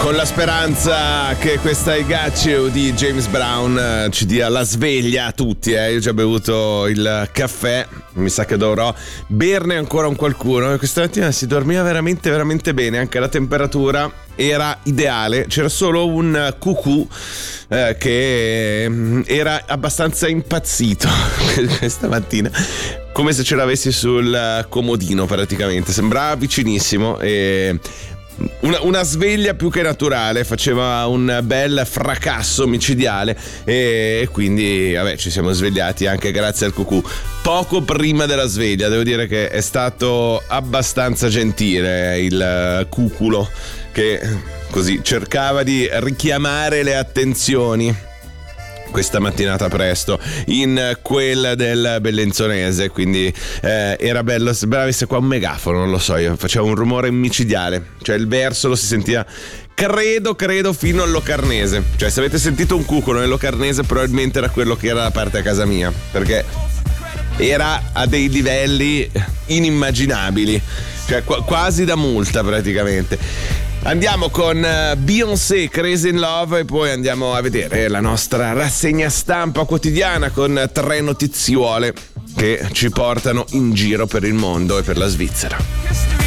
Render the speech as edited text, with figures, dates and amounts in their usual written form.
Con la speranza che questa I Got You di James Brown ci dia la sveglia a tutti. Io ho già bevuto il caffè, mi sa che dovrò berne ancora un qualcuno. Questa mattina si dormiva veramente veramente bene, anche la temperatura era ideale, c'era solo un cucù che era abbastanza impazzito questa mattina, come se ce l'avessi sul comodino praticamente, sembrava vicinissimo e una sveglia più che naturale, faceva un bel fracasso micidiale e quindi vabbè, ci siamo svegliati anche grazie al cucù poco prima della sveglia. Devo dire che è stato abbastanza gentile il cuculo, che così cercava di richiamare le attenzioni questa mattinata presto in quel del Bellenzonese, quindi era bello, sembrava avesse qua un megafono, non lo so, io faceva un rumore micidiale, cioè il verso lo si sentiva credo fino al Locarnese, cioè se avete sentito un cuculo nel Locarnese probabilmente era quello che era da parte a casa mia, perché era a dei livelli inimmaginabili, cioè quasi da multa praticamente. Andiamo con Beyoncé, Crazy in Love, e poi andiamo a vedere la nostra rassegna stampa quotidiana con 3 notiziole che ci portano in giro per il mondo e per la Svizzera.